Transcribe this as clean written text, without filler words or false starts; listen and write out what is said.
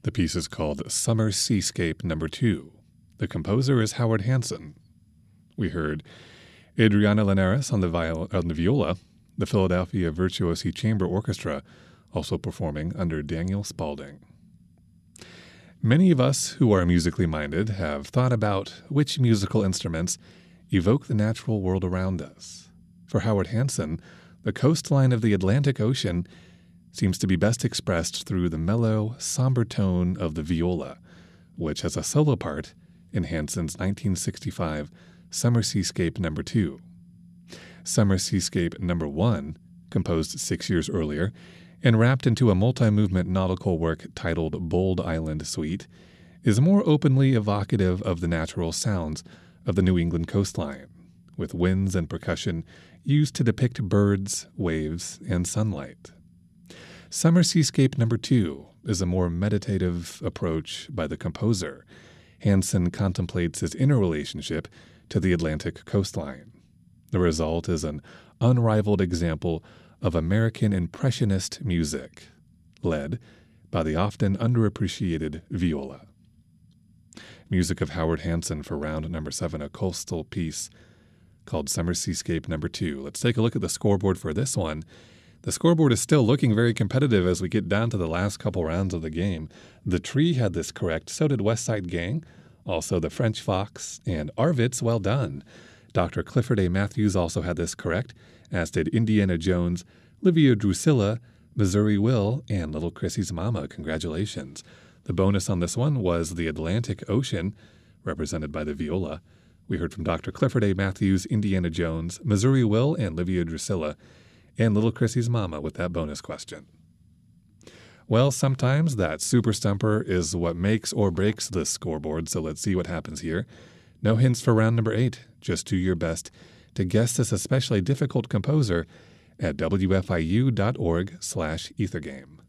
The piece is called Summer Seascape No. 2. The composer is Howard Hanson. We heard Adriana Linares on the viola, the Philadelphia Virtuosi Chamber Orchestra also performing under Daniel Spaulding. Many of us who are musically minded have thought about which musical instruments evoke the natural world around us. For Howard Hanson, the coastline of the Atlantic Ocean seems to be best expressed through the mellow, somber tone of the viola, which has a solo part in Hanson's 1965 Summer Seascape No. 2. Summer Seascape No. 1, composed 6 years earlier, and wrapped into a multi-movement nautical work titled Bold Island Suite, is more openly evocative of the natural sounds of the New England coastline, with winds and percussion used to depict birds, waves, and sunlight. Summer Seascape No. 2 is a more meditative approach by the composer. Hanson contemplates his inner relationship to the Atlantic coastline. The result is an unrivaled example of American Impressionist music, led by the often underappreciated viola. Music of Howard Hanson for round number 7, a coastal piece called Summer Seascape No. 2. Let's take a look at the scoreboard for this one. The scoreboard is still looking very competitive as we get down to the last couple rounds of the game. The Tree had this correct, so did West Side Gang, also the French Fox, and Arvitz, well done. Dr. Clifford A. Matthews also had this correct, as did Indiana Jones, Livia Drusilla, Missouri Will, and Little Chrissy's Mama. Congratulations. The bonus on this one was the Atlantic Ocean, represented by the viola. We heard from Dr. Clifford A. Matthews, Indiana Jones, Missouri Will, and Livia Drusilla, and Little Chrissy's Mama with that bonus question. Well, sometimes that super stumper is what makes or breaks the scoreboard, so let's see what happens here. No hints for round number 8. Just do your best to guess this especially difficult composer at wfiu.org/ethergame.